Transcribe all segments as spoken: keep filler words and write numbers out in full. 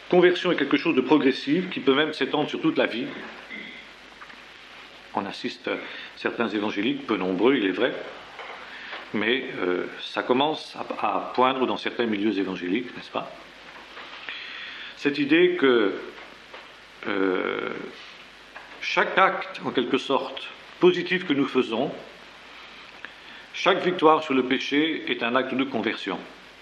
conversion est quelque chose de progressif qui peut même s'étendre sur toute la vie. On assiste à certains évangéliques, peu nombreux, il est vrai, mais euh, ça commence à, à poindre dans certains milieux évangéliques, n'est-ce pas? Cette idée que euh, chaque acte, en quelque sorte, positif que nous faisons, chaque victoire sur le péché est un acte de conversion.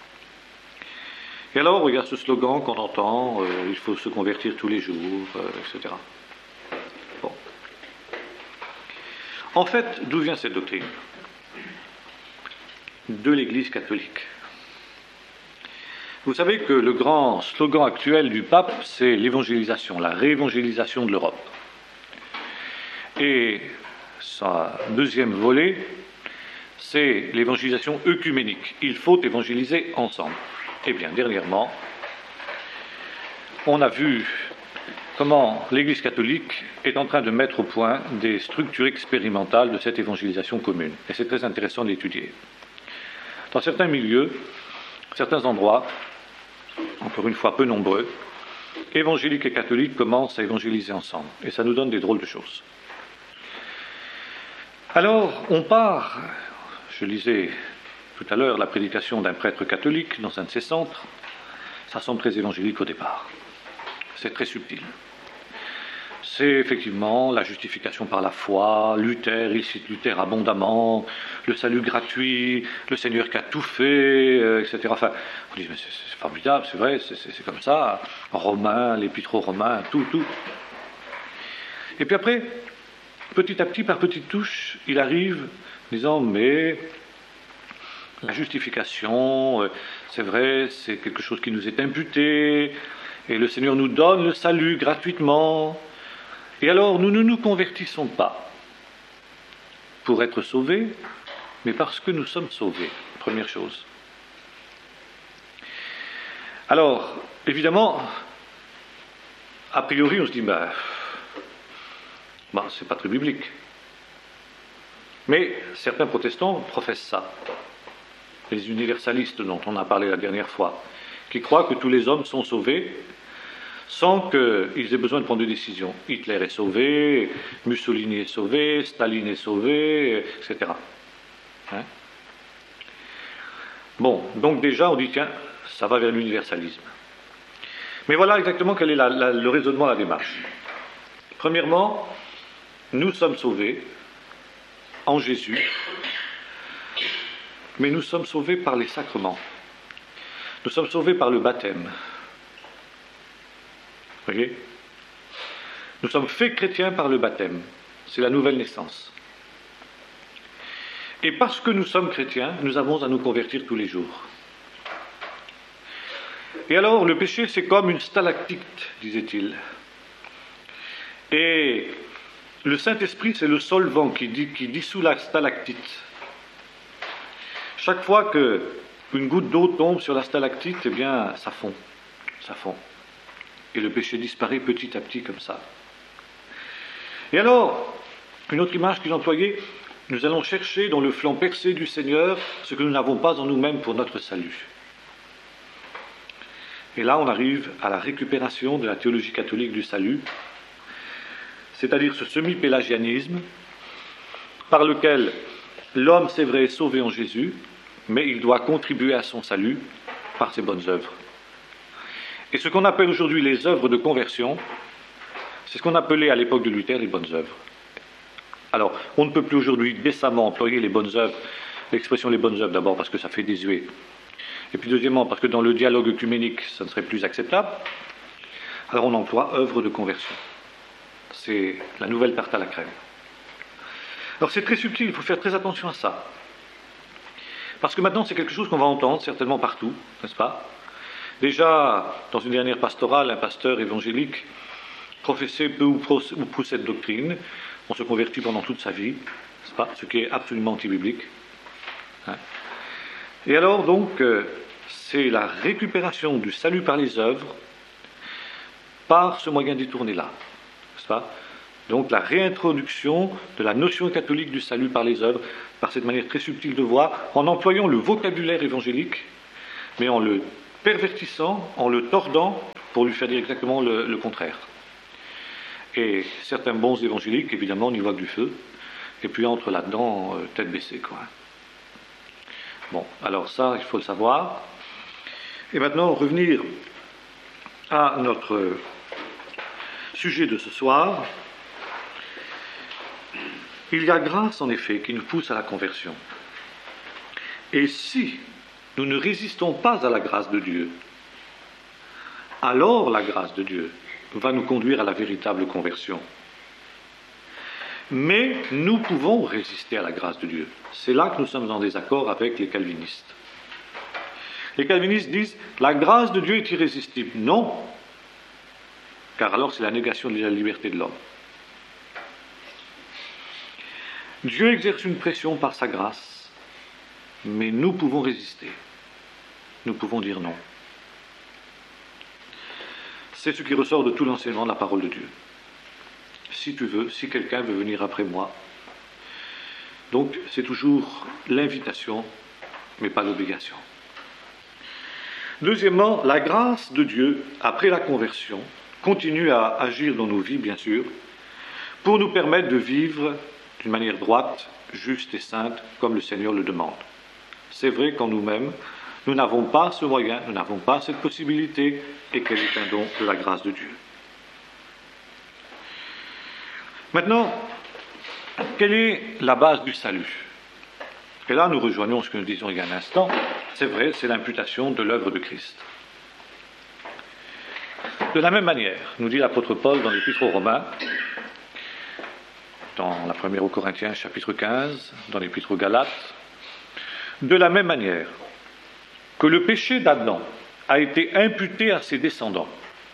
Et alors, il y a ce slogan qu'on entend, euh, il faut se convertir tous les jours, euh, et cetera. Bon. En fait, d'où vient cette doctrine? De l'Église catholique. Vous savez que le grand slogan actuel du pape, c'est l'évangélisation, la réévangélisation de l'Europe. Et sa deuxième volet, c'est l'évangélisation œcuménique. Il faut évangéliser ensemble. Eh bien, dernièrement, on a vu comment l'Église catholique est en train de mettre au point des structures expérimentales de cette évangélisation commune. Et c'est très intéressant d'étudier. Dans certains milieux, certains endroits, encore une fois peu nombreux, évangéliques et catholiques commencent à évangéliser ensemble. Et ça nous donne des drôles de choses. Alors, on part, je lisais tout à l'heure la prédication d'un prêtre catholique dans un de ses centres, ça semble très évangélique au départ. C'est très subtil. C'est effectivement la justification par la foi, Luther, il cite Luther abondamment, le salut gratuit, le Seigneur qui a tout fait, euh, et cetera. Enfin, on dit, mais c'est, c'est formidable, c'est vrai, c'est, c'est, c'est comme ça. Romains, l'épître aux Romains, tout, tout. Et puis après, petit à petit, par petites touches, il arrive disant, mais la justification, euh, c'est vrai, c'est quelque chose qui nous est imputé, et le Seigneur nous donne le salut gratuitement. Et alors, nous ne nous convertissons pas pour être sauvés, mais parce que nous sommes sauvés, première chose. Alors, évidemment, a priori, on se dit, ben, ben c'est pas très biblique. Mais certains protestants professent ça. Les universalistes dont on a parlé la dernière fois, qui croient que tous les hommes sont sauvés sans qu'ils aient besoin de prendre des décisions. Hitler est sauvé, Mussolini est sauvé, Staline est sauvé, et cetera. Hein? Bon, donc déjà on dit, tiens, ça va vers l'universalisme. Mais voilà exactement quel est la, la, le raisonnement, la démarche. Premièrement, nous sommes sauvés en Jésus, mais nous sommes sauvés par les sacrements. Nous sommes sauvés par le baptême. Vous voyez ? Nous sommes faits chrétiens par le baptême. C'est la nouvelle naissance. Et parce que nous sommes chrétiens, nous avons à nous convertir tous les jours. Et alors, le péché, c'est comme une stalactite, disait-il. Et le Saint-Esprit, c'est le solvant qui, dit, qui dissout la stalactite. Chaque fois qu'une goutte d'eau tombe sur la stalactite, eh bien, ça fond, ça fond. Et le péché disparaît petit à petit comme ça. Et alors, une autre image qu'il employait, nous allons chercher dans le flanc percé du Seigneur ce que nous n'avons pas en nous-mêmes pour notre salut. Et là, on arrive à la récupération de la théologie catholique du salut, c'est-à-dire ce semi-pélagianisme par lequel l'homme, c'est vrai, est sauvé en Jésus, mais il doit contribuer à son salut par ses bonnes œuvres. Et ce qu'on appelle aujourd'hui les œuvres de conversion, c'est ce qu'on appelait à l'époque de Luther les bonnes œuvres. Alors, on ne peut plus aujourd'hui décemment employer les bonnes œuvres, l'expression les bonnes œuvres d'abord parce que ça fait désuet, et puis deuxièmement parce que dans le dialogue œcuménique, ça ne serait plus acceptable. Alors on emploie œuvres de conversion. C'est la nouvelle tarte à la crème. Alors c'est très subtil, il faut faire très attention à ça. Parce que maintenant c'est quelque chose qu'on va entendre certainement partout, n'est-ce pas ? Déjà, dans une dernière pastorale, un pasteur évangélique professait peu ou prou cette doctrine. On se convertit pendant toute sa vie, n'est-ce pas ? Ce qui est absolument anti-biblique. Hein ? Et alors donc, euh, c'est la récupération du salut par les œuvres par ce moyen détourné-là, n'est-ce pas ? Donc la réintroduction de la notion catholique du salut par les œuvres, par cette manière très subtile de voir, en employant le vocabulaire évangélique, mais en le pervertissant, en le tordant pour lui faire dire exactement le, le contraire. Et certains bons évangéliques, évidemment, n'y voient que du feu, et puis entrent là-dedans, euh, tête baissée, quoi. Bon, alors ça, il faut le savoir. Et maintenant, revenir à notre sujet de ce soir. Il y a grâce, en effet, qui nous pousse à la conversion. Et si nous ne résistons pas à la grâce de Dieu, alors la grâce de Dieu va nous conduire à la véritable conversion. Mais nous pouvons résister à la grâce de Dieu. C'est là que nous sommes en désaccord avec les calvinistes. Les calvinistes disent « la grâce de Dieu est irrésistible ». Non, car alors c'est la négation de la liberté de l'homme. Dieu exerce une pression par sa grâce, mais nous pouvons résister. Nous pouvons dire non. C'est ce qui ressort de tout l'enseignement de la parole de Dieu. Si tu veux, si quelqu'un veut venir après moi. Donc, c'est toujours l'invitation, mais pas l'obligation. Deuxièmement, la grâce de Dieu, après la conversion, continue à agir dans nos vies, bien sûr, pour nous permettre de vivre d'une manière droite, juste et sainte, comme le Seigneur le demande. C'est vrai qu'en nous-mêmes, nous n'avons pas ce moyen, nous n'avons pas cette possibilité, et qu'elle est un don de la grâce de Dieu. Maintenant, quelle est la base du salut? Et là, nous rejoignons ce que nous disions il y a un instant. C'est vrai, c'est l'imputation de l'œuvre de Christ. De la même manière, nous dit l'apôtre Paul dans l'Épître aux Romains, dans la première aux Corinthiens, chapitre quinze, dans l'Épître aux Galates, de la même manière que le péché d'Adam a été imputé à ses descendants,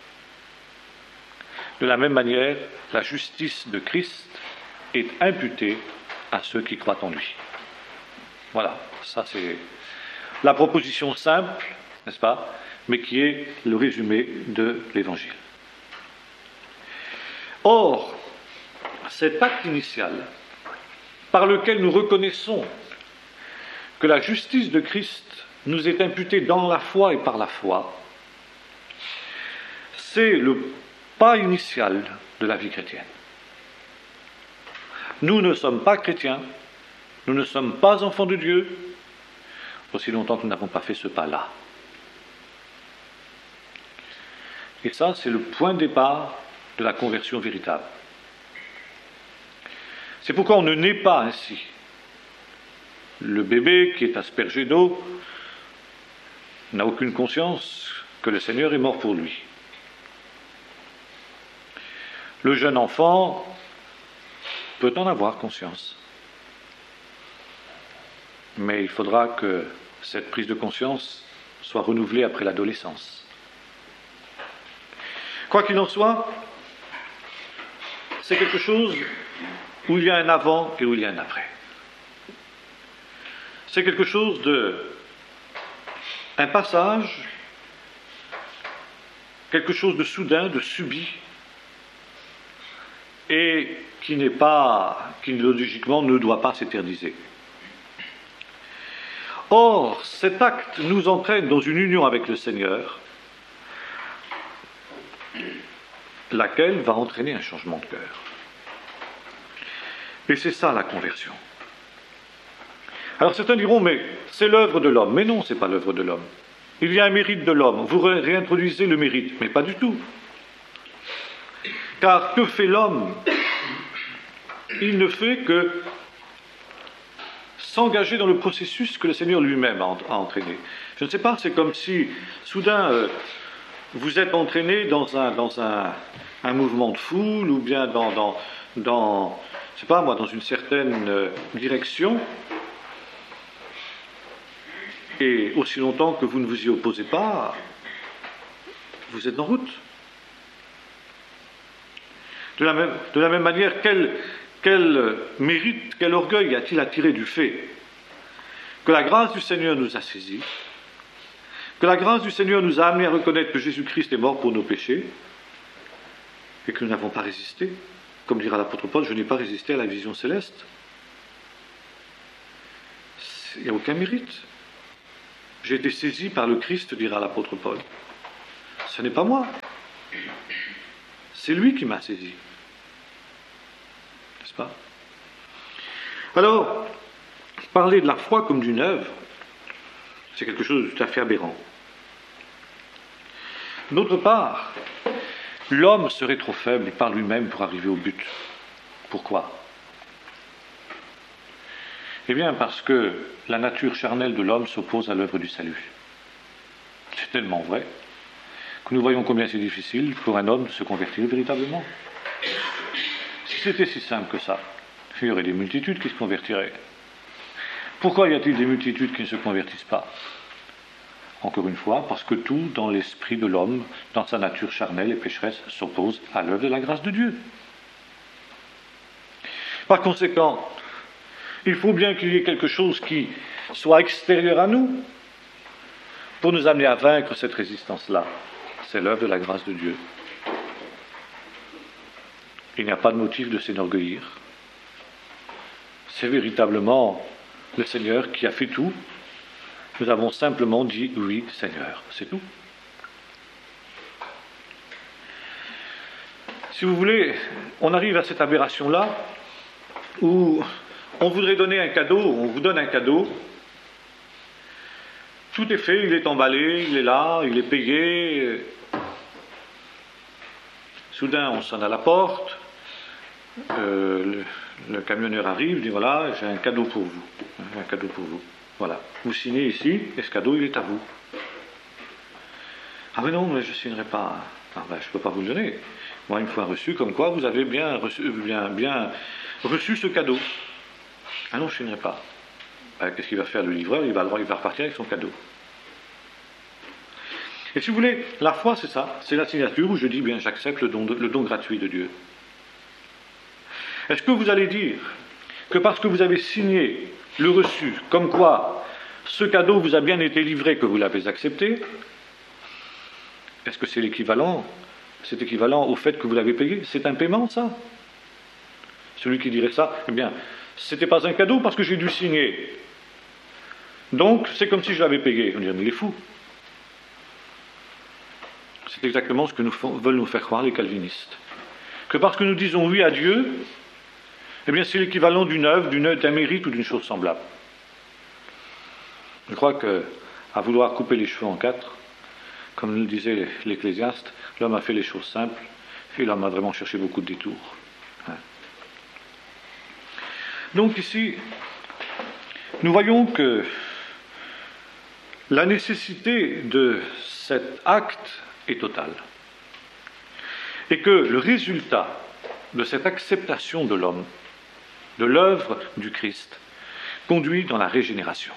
de la même manière, la justice de Christ est imputée à ceux qui croient en lui. Voilà, ça c'est la proposition simple, n'est-ce pas, mais qui est le résumé de l'Évangile. Or, cet acte initial, par lequel nous reconnaissons que la justice de Christ nous est imputée dans la foi et par la foi, c'est le pas initial de la vie chrétienne. Nous ne sommes pas chrétiens, nous ne sommes pas enfants de Dieu, aussi longtemps que nous n'avons pas fait ce pas-là. Et ça, c'est le point de départ de la conversion véritable. C'est pourquoi on ne naît pas ainsi. Le bébé qui est aspergé d'eau n'a aucune conscience que le Seigneur est mort pour lui. Le jeune enfant peut en avoir conscience. Mais il faudra que cette prise de conscience soit renouvelée après l'adolescence. Quoi qu'il en soit, c'est quelque chose où il y a un avant et où il y a un après. C'est quelque chose de... un passage, quelque chose de soudain, de subit, et qui n'est pas, qui logiquement ne doit pas s'éterniser. Or, cet acte nous entraîne dans une union avec le Seigneur, laquelle va entraîner un changement de cœur. Et c'est ça la conversion. Alors certains diront, mais c'est l'œuvre de l'homme. Mais non, ce n'est pas l'œuvre de l'homme. Il y a un mérite de l'homme. Vous ré- réintroduisez le mérite, mais pas du tout. Car que fait l'homme? Il ne fait que s'engager dans le processus que le Seigneur lui-même a, a entraîné. Je ne sais pas, c'est comme si, soudain, euh, vous êtes entraîné dans un, dans un, un mouvement de foule, ou bien dans, dans, dans je sais pas moi, dans une certaine euh, direction, et aussi longtemps que vous ne vous y opposez pas, vous êtes en route. De la même, de la même manière, quel, quel mérite, quel orgueil a-t-il à tirer du fait que la grâce du Seigneur nous a saisis, que la grâce du Seigneur nous a amenés à reconnaître que Jésus-Christ est mort pour nos péchés, et que nous n'avons pas résisté. Comme dira l'apôtre Paul, je n'ai pas résisté à la vision céleste. Il n'y a aucun mérite. J'ai été saisi par le Christ, dira l'apôtre Paul. Ce n'est pas moi, C'est lui qui m'a saisi. N'est-ce pas? Alors, parler de la foi comme d'une œuvre, c'est quelque chose de tout à fait aberrant. D'autre part, l'homme serait trop faible par lui-même pour arriver au but. Pourquoi? Eh bien, parce que la nature charnelle de l'homme s'oppose à l'œuvre du salut. C'est tellement vrai que nous voyons combien c'est difficile pour un homme de se convertir véritablement. Si c'était si simple que ça, il y aurait des multitudes qui se convertiraient. Pourquoi y a-t-il des multitudes qui ne se convertissent pas? Encore une fois, parce que tout dans l'esprit de l'homme, dans sa nature charnelle et pécheresse, s'oppose à l'œuvre de la grâce de Dieu. Par conséquent, il faut bien qu'il y ait quelque chose qui soit extérieur à nous pour nous amener à vaincre cette résistance-là. C'est l'œuvre de la grâce de Dieu. Il n'y a pas de motif de s'enorgueillir. C'est véritablement le Seigneur qui a fait tout. Nous avons simplement dit « Oui, Seigneur », c'est tout. Si vous voulez, on arrive à cette aberration-là où on voudrait donner un cadeau, on vous donne un cadeau, tout est fait, il est emballé, il est là, il est payé. Soudain, on sonne à la porte, euh, le, le camionneur arrive, dit « Voilà, j'ai un cadeau pour vous, un cadeau pour vous. Voilà, vous signez ici, et ce cadeau, il est à vous. » Ah mais non, mais je ne signerai pas. Ah ben, je ne peux pas vous le donner. Moi, il me faut un reçu comme quoi vous avez bien reçu, bien, bien reçu ce cadeau. Ah non, je ne signerai pas. Ben, qu'est-ce qu'il va faire le livreur? Il va, il va repartir avec son cadeau. Et si vous voulez, la foi, c'est ça. C'est la signature où je dis, bien, j'accepte le don, de, le don gratuit de Dieu. Est-ce que vous allez dire que parce que vous avez signé le reçu, comme quoi ce cadeau vous a bien été livré, que vous l'avez accepté, est-ce que c'est l'équivalent, c'est équivalent au fait que vous l'avez payé? C'est un paiement, ça? Celui qui dirait ça, eh bien, c'était pas un cadeau parce que j'ai dû signer. Donc, c'est comme si je l'avais payé. On dirait, mais il est fou. C'est exactement ce que nous font, veulent nous faire croire les calvinistes. Que parce que nous disons oui à Dieu, eh bien, c'est l'équivalent d'une œuvre, d'une, d'un mérite ou d'une chose semblable. Je crois qu'à vouloir couper les cheveux en quatre, comme le disait l'Ecclésiaste, l'homme a fait les choses simples, et l'homme a vraiment cherché beaucoup de détours. Hein. Donc ici, nous voyons que la nécessité de cet acte est totale. Et que le résultat de cette acceptation de l'homme, de l'œuvre du Christ, conduit dans la régénération.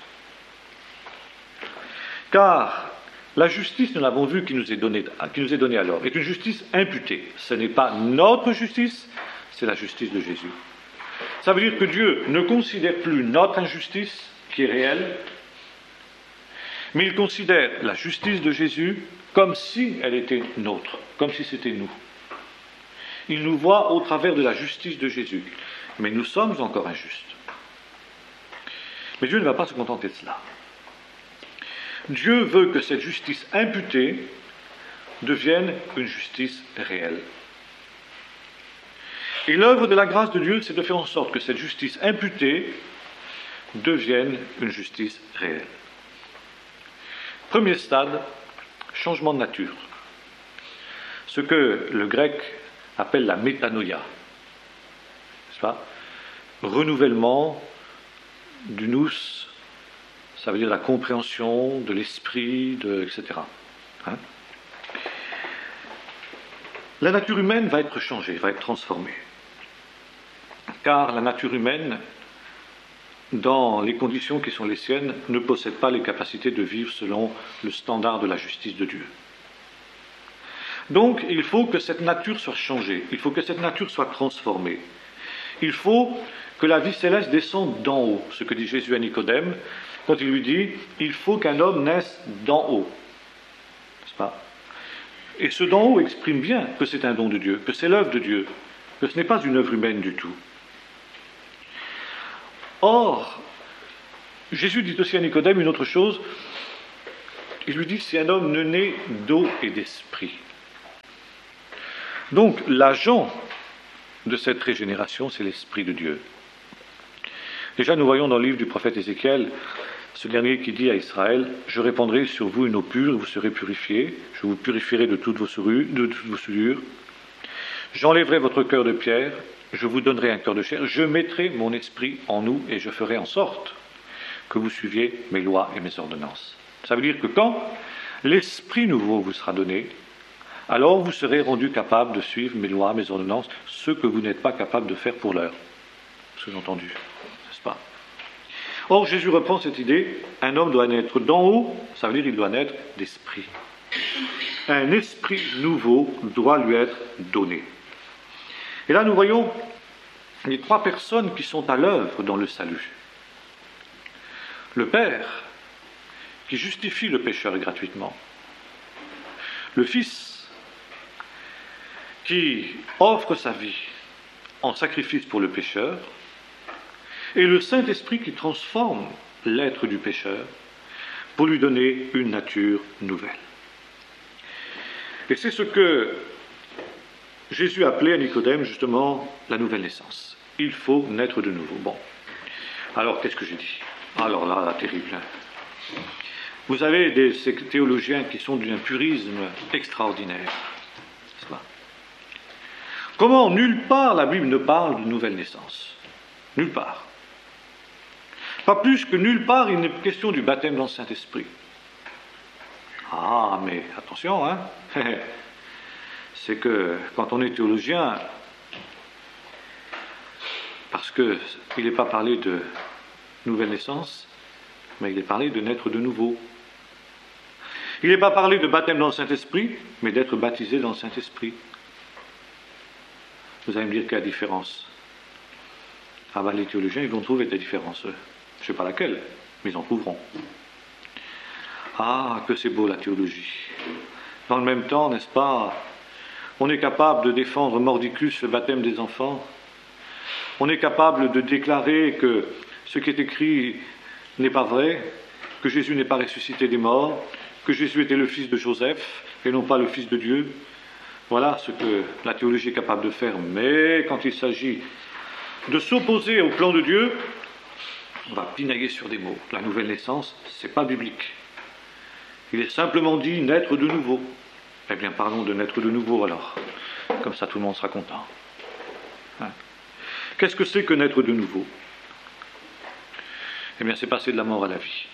Car la justice, nous l'avons vu, qui nous est donnée, qui nous est donnée alors, est une justice imputée. Ce n'est pas notre justice, c'est la justice de Jésus. Ça veut dire que Dieu ne considère plus notre injustice, qui est réelle, mais il considère la justice de Jésus comme si elle était nôtre, comme si c'était nous. Il nous voit au travers de la justice de Jésus. Mais nous sommes encore injustes. Mais Dieu ne va pas se contenter de cela. Dieu veut que cette justice imputée devienne une justice réelle. Et l'œuvre de la grâce de Dieu, c'est de faire en sorte que cette justice imputée devienne une justice réelle. Premier stade, changement de nature. Ce que le grec appelle la métanoïa. N'est-ce pas? Renouvellement du nous, ça veut dire la compréhension de l'esprit, de, et cetera. Hein? La nature humaine va être changée, va être transformée. Car la nature humaine, dans les conditions qui sont les siennes, ne possède pas les capacités de vivre selon le standard de la justice de Dieu. Donc, il faut que cette nature soit changée, il faut que cette nature soit transformée. Il faut que la vie céleste descende d'en haut, ce que dit Jésus à Nicodème, quand il lui dit « il faut qu'un homme naisse d'en haut ». N'est-ce pas? Et ce d'en haut exprime bien que c'est un don de Dieu, que c'est l'œuvre de Dieu, que ce n'est pas une œuvre humaine du tout. Or, Jésus dit aussi à Nicodème une autre chose, il lui dit « si un homme ne naît d'eau et d'esprit ». Donc, l'agent de cette régénération, c'est l'Esprit de Dieu. Déjà, nous voyons dans le livre du prophète Ézéchiel, ce dernier qui dit à Israël, « Je répandrai sur vous une eau pure, vous serez purifiés, je vous purifierai de toutes vos souillures, de toutes vos souillures. J'enlèverai votre cœur de pierre, je vous donnerai un cœur de chair, je mettrai mon esprit en nous et je ferai en sorte que vous suiviez mes lois et mes ordonnances. » Ça veut dire que quand l'esprit nouveau vous sera donné, alors vous serez rendu capable de suivre mes lois, mes ordonnances, ce que vous n'êtes pas capable de faire pour l'heure. Sous-entendu, n'est-ce pas? Or, Jésus reprend cette idée, un homme doit naître d'en haut, ça veut dire qu'il doit naître d'esprit. Un esprit nouveau doit lui être donné. Et là, nous voyons les trois personnes qui sont à l'œuvre dans le salut. Le Père, qui justifie le pécheur gratuitement. Le Fils, qui offre sa vie en sacrifice pour le pécheur, et le Saint-Esprit qui transforme l'être du pécheur pour lui donner une nature nouvelle. Et c'est ce que Jésus appelait à Nicodème, justement, la nouvelle naissance. Il faut naître de nouveau. Bon. Alors, qu'est-ce que j'ai dit? Alors là, là, terrible. Vous avez des ces théologiens qui sont d'un purisme extraordinaire. N'est-ce pas? Comment nulle part la Bible ne parle de nouvelle naissance? Nulle part. Pas plus que nulle part il n'est question du baptême dans le Saint-Esprit. Ah, mais attention, hein. C'est que quand on est théologien, parce qu'il n'est pas parlé de nouvelle naissance, mais il est parlé de naître de nouveau. Il n'est pas parlé de baptême dans le Saint-Esprit, mais d'être baptisé dans le Saint-Esprit. Vous allez me dire quelle est la différence? Ah ben les théologiens, ils vont trouver des différences. Je ne sais pas laquelle, mais ils en trouveront. Ah, que c'est beau la théologie. Dans le même temps, n'est-ce pas, on est capable de défendre mordicus le baptême des enfants. On est capable de déclarer que ce qui est écrit n'est pas vrai, que Jésus n'est pas ressuscité des morts, que Jésus était le fils de Joseph et non pas le fils de Dieu. Voilà ce que la théologie est capable de faire. Mais quand il s'agit de s'opposer au plan de Dieu, on va pinailler sur des mots. La nouvelle naissance, ce n'est pas biblique. Il est simplement dit naître de nouveau. Eh bien, parlons de naître de nouveau alors. Comme ça, tout le monde sera content. Hein? Qu'est-ce que c'est que naître de nouveau? Eh bien, c'est passer de la mort à la vie.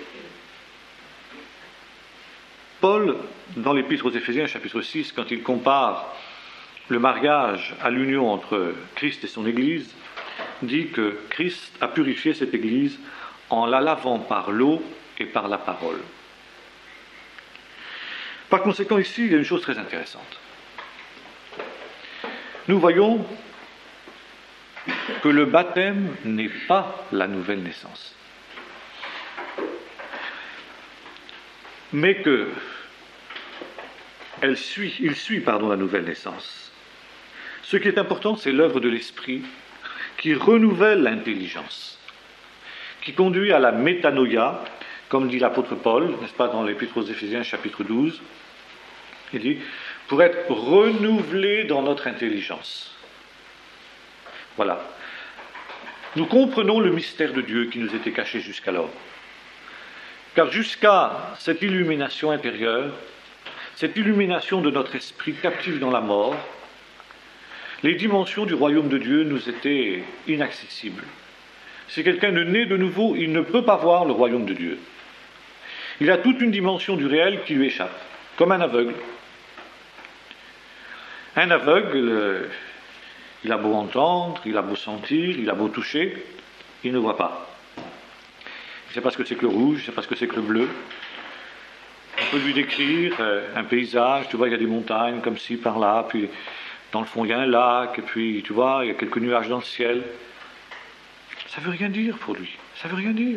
Paul, dans l'Épître aux Éphésiens, chapitre six, quand il compare le mariage à l'union entre Christ et son Église, dit que Christ a purifié cette Église en la lavant par l'eau et par la parole. Par conséquent, ici, il y a une chose très intéressante. Nous voyons que le baptême n'est pas la nouvelle naissance, mais que elle suit, il suit pardon, la nouvelle naissance. Ce qui est important, c'est l'œuvre de l'Esprit qui renouvelle l'intelligence, qui conduit à la métanoïa, comme dit l'apôtre Paul, n'est-ce pas, dans l'Épître aux Éphésiens, chapitre douze, il dit, pour être renouvelé dans notre intelligence. Voilà. Nous comprenons le mystère de Dieu qui nous était caché jusqu'alors. Car jusqu'à cette illumination intérieure, cette illumination de notre esprit captif dans la mort, les dimensions du royaume de Dieu nous étaient inaccessibles. Si quelqu'un ne naît de nouveau, il ne peut pas voir le royaume de Dieu. Il a toute une dimension du réel qui lui échappe, comme un aveugle. Un aveugle, il a beau entendre, il a beau sentir, il a beau toucher, il ne voit pas. Il ne sait pas ce que c'est que le rouge, il ne sait pas ce que c'est que le bleu. On peut lui décrire un paysage, tu vois, il y a des montagnes comme ci, par là, puis dans le fond il y a un lac, et puis tu vois, il y a quelques nuages dans le ciel. Ça ne veut rien dire pour lui, ça ne veut rien dire.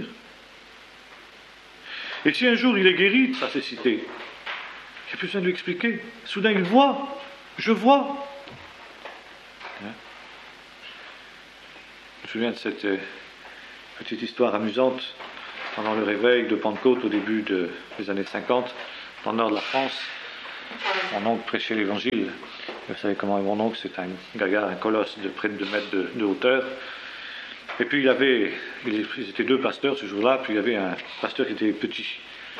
Et si un jour il est guéri de sa cécité, il n'y a plus besoin de lui expliquer. Soudain il voit, je vois. Hein? Je me souviens de cette euh, petite histoire amusante pendant le réveil de Pentecôte au début des années cinquante, dans le nord de la France. Mon oncle prêchait l'évangile. Vous savez comment est mon oncle, c'est un gaillard, un colosse de près de deux mètres de, de hauteur. Et puis il y avait, ils étaient deux pasteurs ce jour-là, puis il y avait un pasteur qui était petit.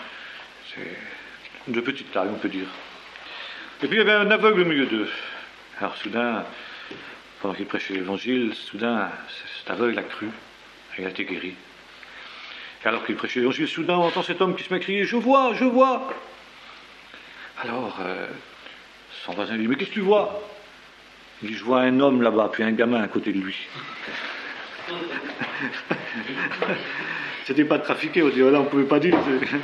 C'est de petite taille, on peut dire. Et puis il y avait un aveugle au milieu d'eux. Alors soudain, pendant qu'il prêchait l'évangile, soudain, cet aveugle a cru, et il a été guéri. Et alors qu'il prêchait l'évangile, soudain on entend cet homme qui se met à crier « Je vois, je vois !» Alors, euh, son voisin lui dit « Mais qu'est-ce que tu vois ?» Il dit « Je vois un homme là-bas, puis un gamin à côté de lui. » C'était pas trafiqué, on dit, là on ne pouvait pas dire.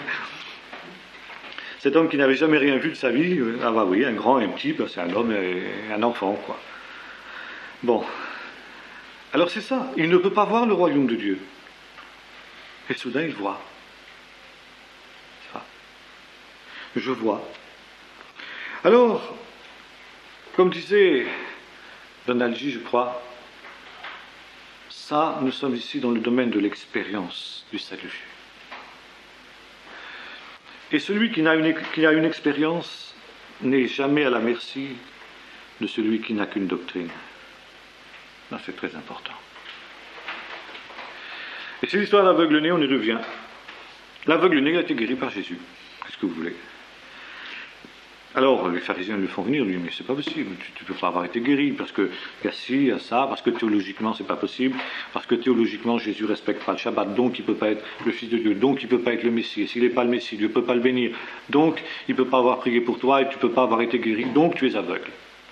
Cet homme qui n'avait jamais rien vu de sa vie, ah bah oui, un grand et un petit, c'est un homme et un enfant, quoi. Bon. Alors c'est ça, il ne peut pas voir le royaume de Dieu. Et soudain il voit. Ça. Je vois. Alors, comme disait Donald G, je crois, ça, nous sommes ici dans le domaine de l'expérience du salut. Et celui qui n'a une, qui a une expérience n'est jamais à la merci de celui qui n'a qu'une doctrine. Là, c'est très important. Et c'est l'histoire de l'aveugle-né, on y revient. L'aveugle-né a été guéri par Jésus. Qu'est-ce que vous voulez ? Alors, les pharisiens lui font venir, lui, mais c'est pas possible, tu ne peux pas avoir été guéri, parce qu'il y a ci, il y a ça, parce que théologiquement c'est pas possible, parce que théologiquement Jésus ne respecte pas le Shabbat, donc il ne peut pas être le Fils de Dieu, donc il ne peut pas être le Messie, et s'il n'est pas le Messie, Dieu ne peut pas le bénir, donc il ne peut pas avoir prié pour toi, et tu ne peux pas avoir été guéri, donc tu es aveugle.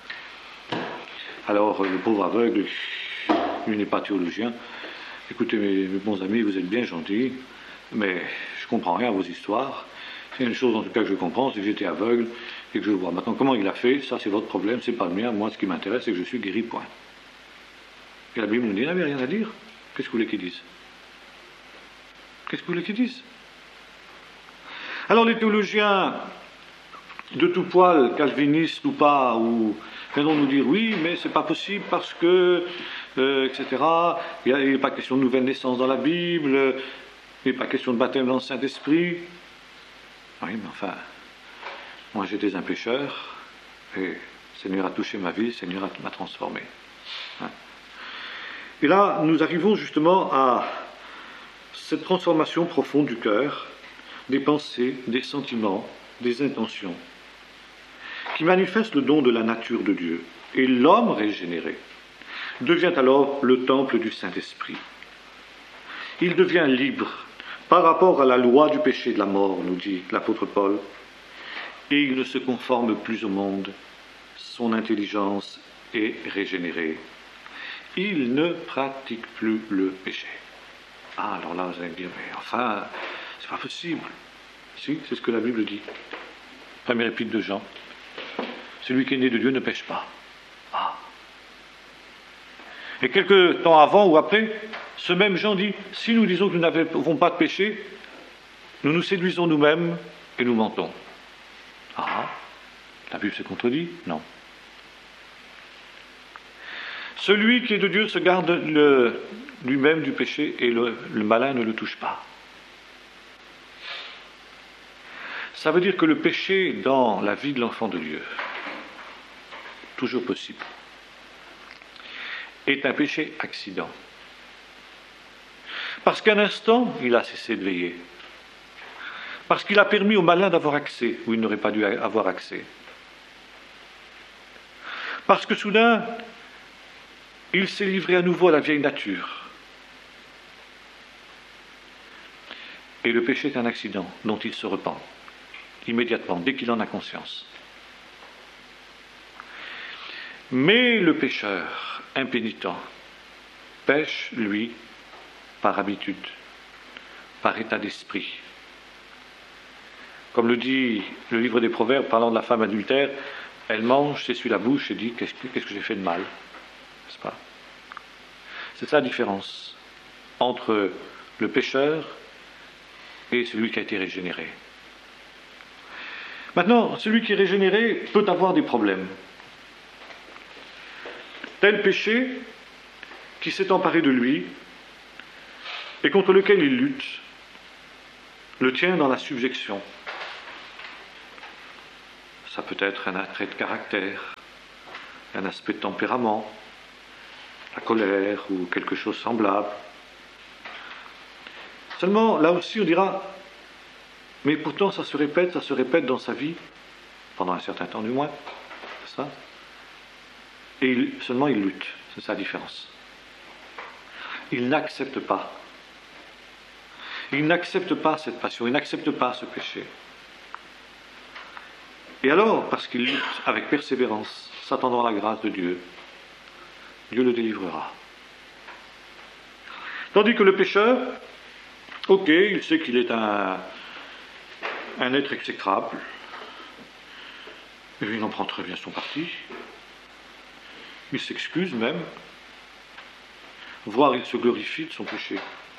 Alors, le pauvre aveugle, lui n'est pas théologien. Écoutez, mes, mes bons amis, vous êtes bien gentils, mais je ne comprends rien à vos histoires. C'est une chose en tout cas que je comprends, c'est que j'étais aveugle et que je vois. Maintenant, comment il a fait, ça c'est votre problème, c'est pas le mien. Moi, ce qui m'intéresse, c'est que je suis guéri, point. Et la Bible nous dit, il n'avait rien à dire. Qu'est-ce que vous voulez qu'ils disent ? Qu'est-ce que vous voulez qu'ils disent ? Alors les théologiens de tout poil, calvinistes ou pas, ou viendront nous dire, oui, mais c'est pas possible parce que, euh, et cetera. Il n'est pas question de nouvelle naissance dans la Bible, il n'est pas question de baptême dans le Saint-Esprit. Oui, mais enfin, moi j'étais un pécheur, et le Seigneur a touché ma vie, le Seigneur m'a transformé. Hein. Et là, nous arrivons justement à cette transformation profonde du cœur, des pensées, des sentiments, des intentions, qui manifeste le don de la nature de Dieu. Et l'homme régénéré devient alors le temple du Saint-Esprit. Il devient libre par rapport à la loi du péché et de la mort, nous dit l'apôtre Paul, et il ne se conforme plus au monde. Son intelligence est régénérée. Il ne pratique plus le péché. Ah, alors là, vous allez me dire, mais enfin, c'est pas possible. Si, c'est ce que la Bible dit. Premier épître de Jean. Celui qui est né de Dieu ne pêche pas. Ah. Et quelques temps avant ou après, ce même Jean dit, si nous disons que nous n'avons pas de péché, nous nous séduisons nous-mêmes et nous mentons. Ah, la Bible se contredit ? Non. Celui qui est de Dieu se garde le, lui-même du péché et le, le malin ne le touche pas. Ça veut dire que le péché dans la vie de l'enfant de Dieu, toujours possible, est un péché accident. Parce qu'un instant, il a cessé de veiller. Parce qu'il a permis au malin d'avoir accès, où il n'aurait pas dû avoir accès. Parce que soudain, il s'est livré à nouveau à la vieille nature. Et le péché est un accident dont il se repent, immédiatement, dès qu'il en a conscience. Mais le pécheur impénitent pêche, lui, par habitude, par état d'esprit. Comme le dit le livre des Proverbes, parlant de la femme adultère, elle mange, s'essuie la bouche et dit « Qu'est-ce que, qu'est-ce que j'ai fait de mal ?» N'est-ce pas ? C'est ça la différence entre le pécheur et celui qui a été régénéré. Maintenant, celui qui est régénéré peut avoir des problèmes. Tel péché qui s'est emparé de lui et contre lequel il lutte, le tient dans la subjection. Ça peut être un attrait de caractère, un aspect de tempérament, la colère ou quelque chose semblable. Seulement, là aussi, on dira, mais pourtant ça se répète, ça se répète dans sa vie, pendant un certain temps du moins, c'est ça. Et il, seulement il lutte, c'est sa différence. Il n'accepte pas. Il n'accepte pas cette passion, il n'accepte pas ce péché. Et alors, parce qu'il lutte avec persévérance, s'attendant à la grâce de Dieu, Dieu le délivrera. Tandis que le pécheur, ok, il sait qu'il est un, un être exécrable, et il en prend très bien son parti, il s'excuse même, voire il se glorifie de son péché.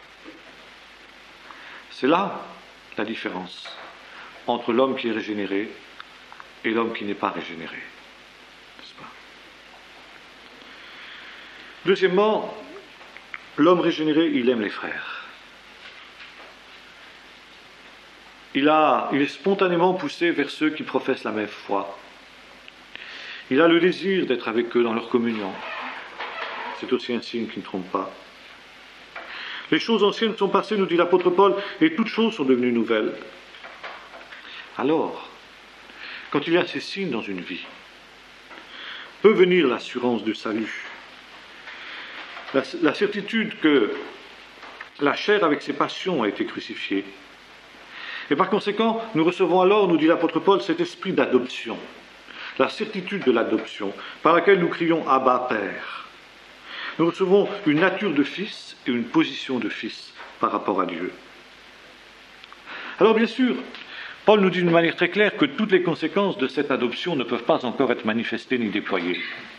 C'est là la différence entre l'homme qui est régénéré et l'homme qui n'est pas régénéré. N'est-ce pas ? Deuxièmement, l'homme régénéré, il aime les frères. Il, a, il est spontanément poussé vers ceux qui professent la même foi. Il a le désir d'être avec eux dans leur communion. C'est aussi un signe qui ne trompe pas. Les choses anciennes sont passées, nous dit l'apôtre Paul, et toutes choses sont devenues nouvelles. Alors, quand il y a ces signes dans une vie, peut venir l'assurance du salut. La, la certitude que la chair avec ses passions a été crucifiée. Et par conséquent, nous recevons alors, nous dit l'apôtre Paul, cet esprit d'adoption. La certitude de l'adoption, par laquelle nous crions « Abba, Père ». Nous recevons une nature de fils et une position de fils par rapport à Dieu. Alors bien sûr, Paul nous dit d'une manière très claire que toutes les conséquences de cette adoption ne peuvent pas encore être manifestées ni déployées.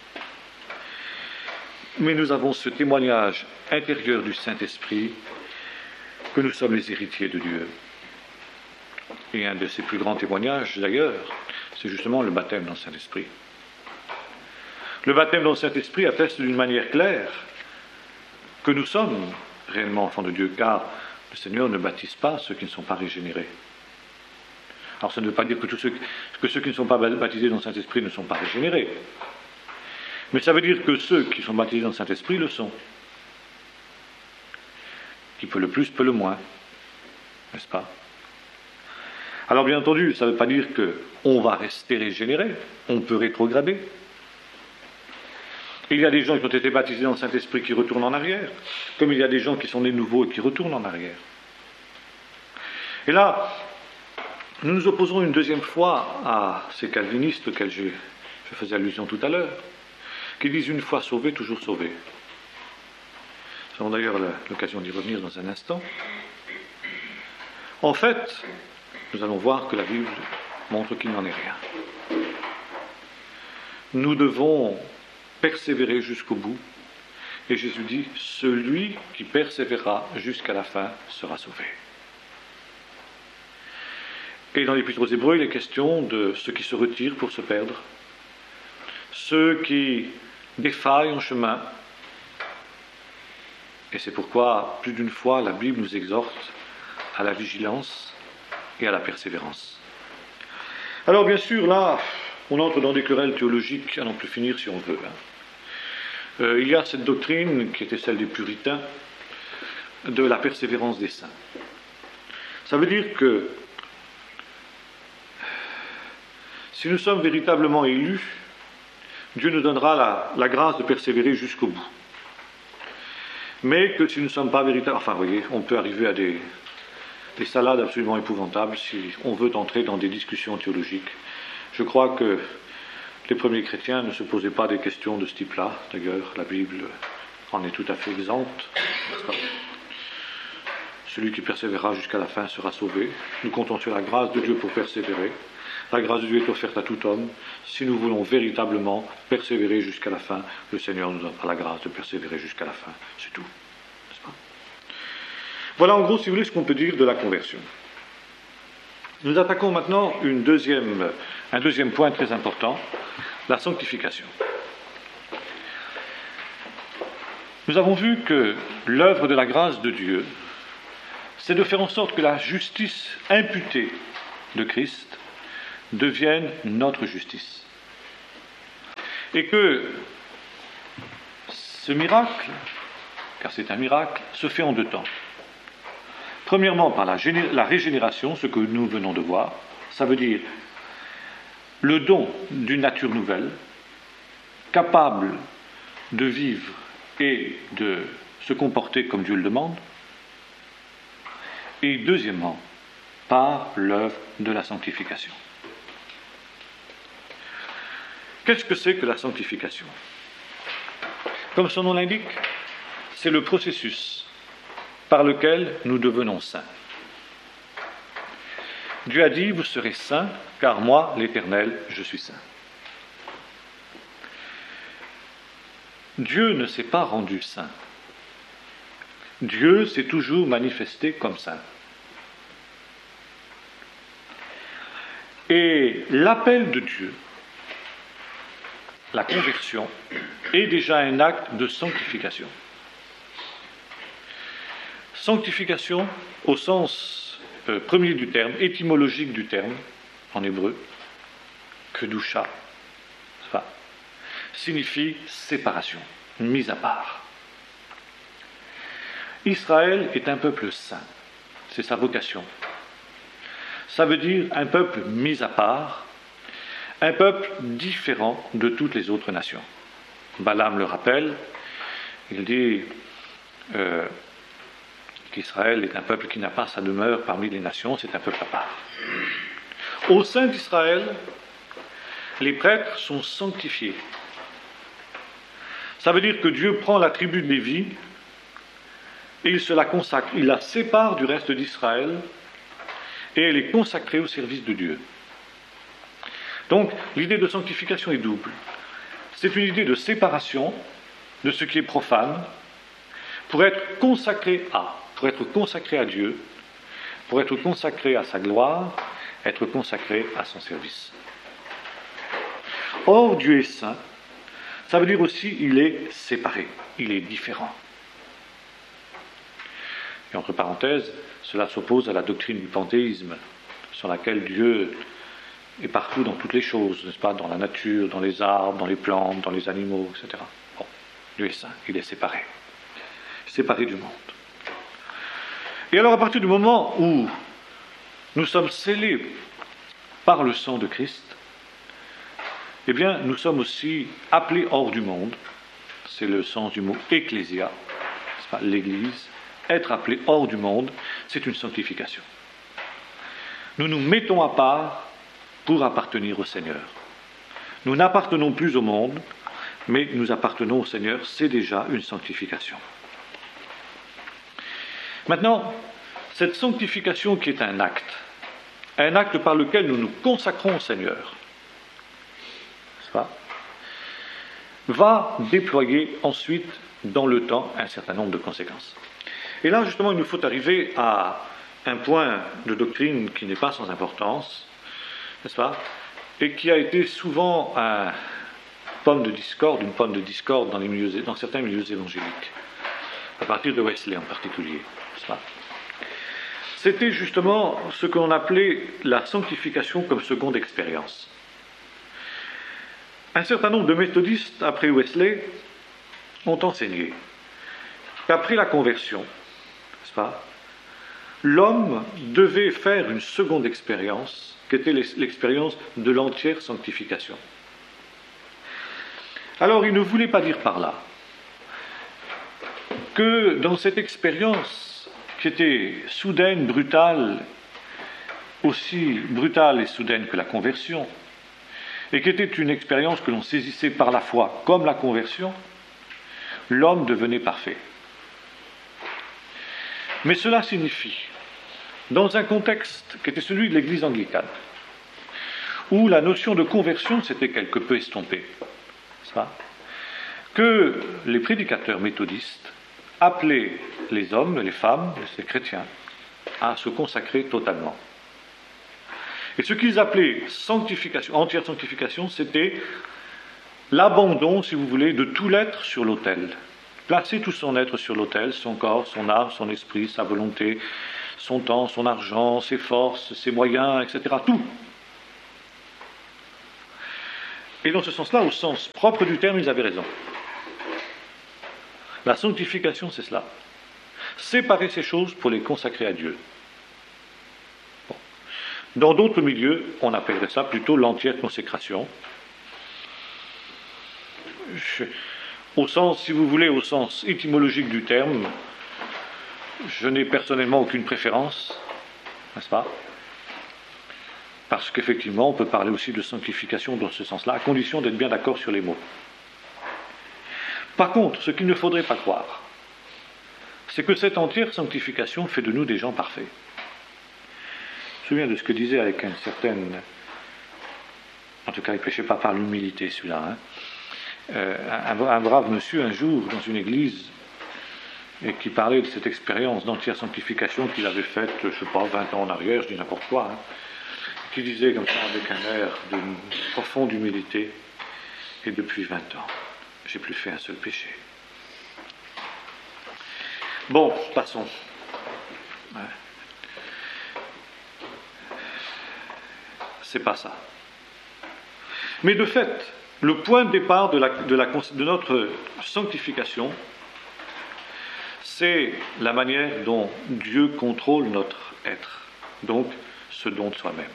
Mais nous avons ce témoignage intérieur du Saint-Esprit que nous sommes les héritiers de Dieu. Et un de ses plus grands témoignages, d'ailleurs, c'est justement le baptême dans le Saint-Esprit. Le baptême dans le Saint-Esprit atteste d'une manière claire que nous sommes réellement enfants de Dieu, car le Seigneur ne baptise pas ceux qui ne sont pas régénérés. Alors ça ne veut pas dire que, tous ceux, que ceux qui ne sont pas baptisés dans le Saint-Esprit ne sont pas régénérés. Mais ça veut dire que ceux qui sont baptisés dans le Saint-Esprit le sont. Qui peut le plus, peut le moins. N'est-ce pas ? Alors bien entendu, ça ne veut pas dire qu'on va rester régénéré, on peut rétrograder. Il y a des gens qui ont été baptisés dans le Saint-Esprit qui retournent en arrière, comme il y a des gens qui sont nés nouveaux et qui retournent en arrière. Et là, nous nous opposons une deuxième fois à ces calvinistes auxquels je, je faisais allusion tout à l'heure, qui disent une fois sauvé, toujours sauvé. Nous aurons d'ailleurs l'occasion d'y revenir dans un instant. En fait, nous allons voir que la Bible montre qu'il n'en est rien. Nous devons persévérer jusqu'au bout. Et Jésus dit, celui qui persévérera jusqu'à la fin sera sauvé. Et dans l'Épître aux Hébreux, il est question de ceux qui se retirent pour se perdre, ceux qui défaillent en chemin. Et c'est pourquoi, plus d'une fois, la Bible nous exhorte à la vigilance et à la persévérance. Alors bien sûr, là, on entre dans des querelles théologiques à n'en plus finir si on veut. Hein. Euh, il y a cette doctrine, qui était celle des puritains, de la persévérance des saints. Ça veut dire que si nous sommes véritablement élus, Dieu nous donnera la, la grâce de persévérer jusqu'au bout. Mais que si nous ne sommes pas véritables, enfin vous voyez, on peut arriver à des, des salades absolument épouvantables si on veut entrer dans des discussions théologiques. Je crois que les premiers chrétiens ne se posaient pas des questions de ce type-là. D'ailleurs, la Bible en est tout à fait exempte. Celui qui persévérera jusqu'à la fin sera sauvé. Nous comptons sur la grâce de Dieu pour persévérer. La grâce de Dieu est offerte à tout homme. Si nous voulons véritablement persévérer jusqu'à la fin, le Seigneur nous offre la grâce de persévérer jusqu'à la fin. C'est tout. N'est-ce pas ? Voilà en gros, si vous voulez, ce qu'on peut dire de la conversion. Nous attaquons maintenant une deuxième, un deuxième point très important, la sanctification. Nous avons vu que l'œuvre de la grâce de Dieu, c'est de faire en sorte que la justice imputée de Christ devienne notre justice. Et que ce miracle, car c'est un miracle, se fait en deux temps. Premièrement, par la, géné- la régénération, ce que nous venons de voir, ça veut dire le don d'une nature nouvelle, capable de vivre et de se comporter comme Dieu le demande. Et deuxièmement, par l'œuvre de la sanctification. Qu'est-ce que c'est que la sanctification? Comme son nom l'indique, c'est le processus par lequel nous devenons saints. Dieu a dit, vous serez saints, car moi, l'Éternel, je suis saint. Dieu ne s'est pas rendu saint. Dieu s'est toujours manifesté comme saint. Et l'appel de Dieu, la conversion, est déjà un acte de sanctification. Sanctification au sens euh, premier du terme, étymologique du terme, en hébreu, kedusha, signifie séparation, mise à part. Israël est un peuple saint, c'est sa vocation. Ça veut dire un peuple mis à part, un peuple différent de toutes les autres nations. Balaam le rappelle, il dit euh, qu'Israël est un peuple qui n'a pas sa demeure parmi les nations, c'est un peuple à part. Au sein d'Israël, les prêtres sont sanctifiés. Ça veut dire que Dieu prend la tribu de Lévi et il se la consacre, il la sépare du reste d'Israël et elle est consacrée au service de Dieu. Donc, l'idée de sanctification est double. C'est une idée de séparation de ce qui est profane pour être consacré à, pour être consacré à Dieu, pour être consacré à sa gloire, être consacré à son service. Or, Dieu est saint, ça veut dire aussi il est séparé, il est différent. Et entre parenthèses, cela s'oppose à la doctrine du panthéisme, sur laquelle Dieu est partout dans toutes les choses, n'est-ce pas, dans la nature, dans les arbres, dans les plantes, dans les animaux, et cetera. Bon, Dieu est saint, il est séparé, séparé du monde. Et alors à partir du moment où nous sommes scellés par le sang de Christ, eh bien nous sommes aussi appelés hors du monde, c'est le sens du mot ecclésia, n'est-ce pas, l'Église. Être appelé hors du monde, c'est une sanctification. Nous nous mettons à part pour appartenir au Seigneur. Nous n'appartenons plus au monde, mais nous appartenons au Seigneur, c'est déjà une sanctification. Maintenant, cette sanctification qui est un acte, un acte par lequel nous nous consacrons au Seigneur, n'est-ce pas, va déployer ensuite dans le temps un certain nombre de conséquences. Et là, justement, il nous faut arriver à un point de doctrine qui n'est pas sans importance, n'est-ce pas, et qui a été souvent un pomme de discorde, une pomme de discorde dans, les milieux, dans certains milieux évangéliques, à partir de Wesley en particulier, n'est-ce pas. C'était justement ce que l'on appelait la sanctification comme seconde expérience. Un certain nombre de méthodistes, après Wesley, ont enseigné qu'après la conversion, n'est-ce pas, l'homme devait faire une seconde expérience, qui était l'expérience de l'entière sanctification. Alors, il ne voulait pas dire par là que dans cette expérience qui était soudaine, brutale, aussi brutale et soudaine que la conversion, et qui était une expérience que l'on saisissait par la foi comme la conversion, l'homme devenait parfait. Mais cela signifie, dans un contexte qui était celui de l'Église anglicane, où la notion de conversion s'était quelque peu estompée, n'est-ce pas, que les prédicateurs méthodistes appelaient les hommes, les femmes, les chrétiens, à se consacrer totalement. Et ce qu'ils appelaient sanctification, entière sanctification, c'était l'abandon, si vous voulez, de tout l'être sur l'autel. Placer tout son être sur l'autel, son corps, son âme, son esprit, sa volonté, son temps, son argent, ses forces, ses moyens, et cetera. Tout. Et dans ce sens-là, au sens propre du terme, ils avaient raison. La sanctification, c'est cela. Séparer ces choses pour les consacrer à Dieu. Bon. Dans d'autres milieux, on appellerait ça plutôt l'entière consécration. Je, au sens, si vous voulez, au sens étymologique du terme, je n'ai personnellement aucune préférence, n'est-ce pas? Parce qu'effectivement, on peut parler aussi de sanctification dans ce sens-là, à condition d'être bien d'accord sur les mots. Par contre, ce qu'il ne faudrait pas croire, c'est que cette entière sanctification fait de nous des gens parfaits. Je me souviens de ce que disait avec une certaine... En tout cas, il ne péchait pas par l'humilité, celui-là. Hein. Euh, un, un brave monsieur, un jour, dans une église, et qui parlait de cette expérience d'entière sanctification qu'il avait faite, je ne sais pas, vingt ans en arrière, je dis n'importe quoi, hein, qui disait comme ça, avec un air de profonde humilité, et depuis vingt ans, j'ai plus fait un seul péché. Bon, passons. Ouais. C'est pas ça. Mais de fait, le point de départ de, la, de, la, de notre sanctification, c'est la manière dont Dieu contrôle notre être, donc ce don de soi-même.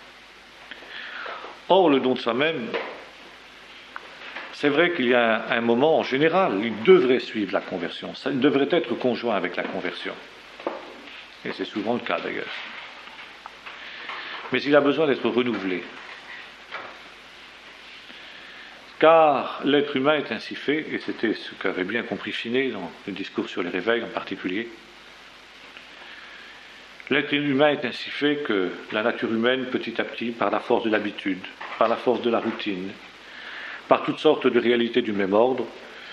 Or, le don de soi-même, c'est vrai qu'il y a un, un moment, en général, il devrait suivre la conversion, ça devrait être conjoint avec la conversion. Et c'est souvent le cas d'ailleurs. Mais il a besoin d'être renouvelé. Car l'être humain est ainsi fait, et c'était ce qu'avait bien compris Finet dans le discours sur les réveils en particulier. L'être humain est ainsi fait que la nature humaine, petit à petit, par la force de l'habitude, par la force de la routine, par toutes sortes de réalités du même ordre,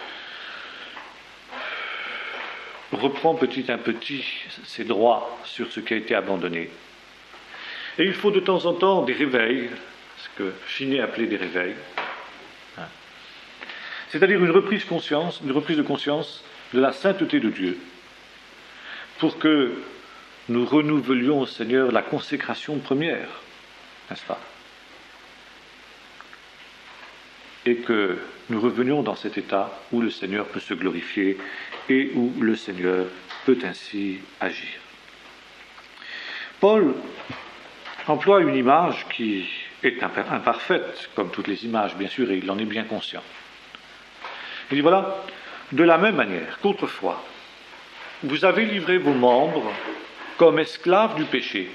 reprend petit à petit ses droits sur ce qui a été abandonné. Et il faut de temps en temps des réveils, ce que Finet appelait des réveils, hein. C'est-à-dire une reprise, conscience, une reprise de conscience de la sainteté de Dieu, pour que nous renouvelions au Seigneur la consécration première, n'est-ce pas? Et que nous revenions dans cet état où le Seigneur peut se glorifier et où le Seigneur peut ainsi agir. Paul emploie une image qui est imparfaite, comme toutes les images, bien sûr, et il en est bien conscient. Il dit voilà, de la même manière qu'autrefois, vous avez livré vos membres comme esclaves du péché.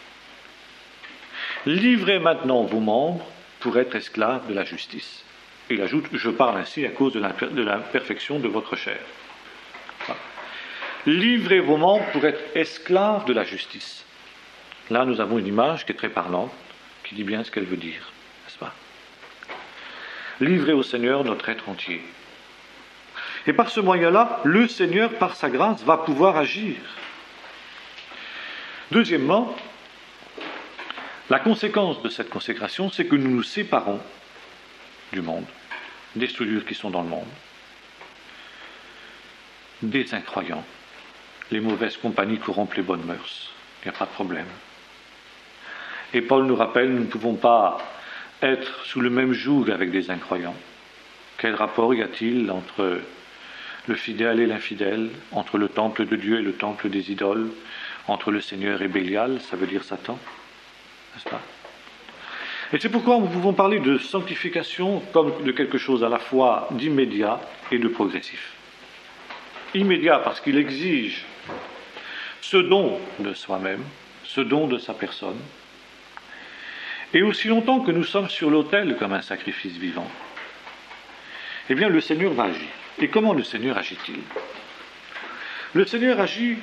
Livrez maintenant vos membres pour être esclaves de la justice. Et il ajoute, je parle ainsi à cause de l'imperfection de votre chair. Voilà. Livrez vos membres pour être esclaves de la justice. Là, nous avons une image qui est très parlante, qui dit bien ce qu'elle veut dire, n'est-ce pas? Livrez au Seigneur notre être entier. Et par ce moyen-là, le Seigneur, par sa grâce, va pouvoir agir. Deuxièmement, la conséquence de cette consécration, c'est que nous nous séparons du monde, des souillures qui sont dans le monde, des incroyants, les mauvaises compagnies corrompent les bonnes mœurs. Il n'y a pas de problème. Et Paul nous rappelle, nous ne pouvons pas être sous le même joug avec des incroyants. Quel rapport y a-t-il entre le fidèle et l'infidèle, entre le temple de Dieu et le temple des idoles, entre le Seigneur et Bélial, ça veut dire Satan, n'est-ce pas? Et c'est pourquoi nous pouvons parler de sanctification comme de quelque chose à la fois d'immédiat et de progressif. Immédiat parce qu'il exige ce don de soi-même, ce don de sa personne, et aussi longtemps que nous sommes sur l'autel comme un sacrifice vivant, eh bien le Seigneur va agir. Et comment le Seigneur agit-il? Le Seigneur agit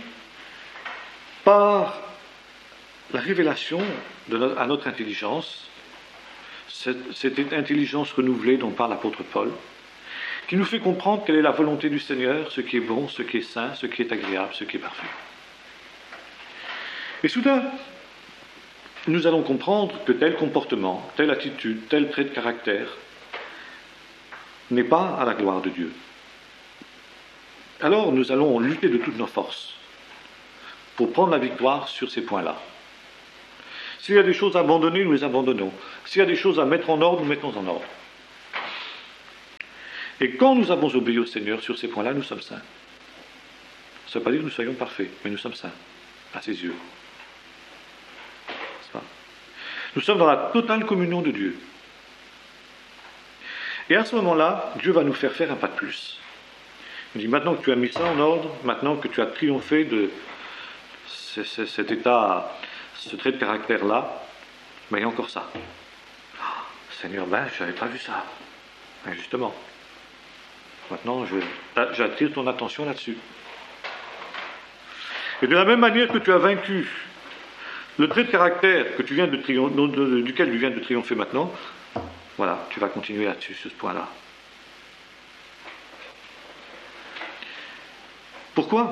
par la révélation de notre, à notre intelligence, cette, cette intelligence renouvelée dont parle l'apôtre Paul, qui nous fait comprendre quelle est la volonté du Seigneur, ce qui est bon, ce qui est saint, ce qui est agréable, ce qui est parfait. Et soudain, nous allons comprendre que tel comportement, telle attitude, tel trait de caractère n'est pas à la gloire de Dieu. Alors nous allons lutter de toutes nos forces pour prendre la victoire sur ces points-là. S'il y a des choses à abandonner, nous les abandonnons. S'il y a des choses à mettre en ordre, nous mettons en ordre. Et quand nous avons obéi au Seigneur sur ces points-là, nous sommes saints. Ça ne veut pas dire que nous soyons parfaits, mais nous sommes saints, à ses yeux. N'est-ce pas ? Nous sommes dans la totale communion de Dieu. Et à ce moment-là, Dieu va nous faire faire un pas de plus. Il dit, maintenant que tu as mis ça en ordre, maintenant que tu as triomphé de cet état, ce trait de caractère-là, mais il y a encore ça. Oh, Seigneur, ben, je n'avais pas vu ça. Ben, justement. Maintenant, je, j'attire ton attention là-dessus. Et de la même manière que tu as vaincu le trait de caractère que tu viens de triompher, duquel tu viens de triompher maintenant, voilà, tu vas continuer là-dessus, sur ce point-là. Pourquoi ?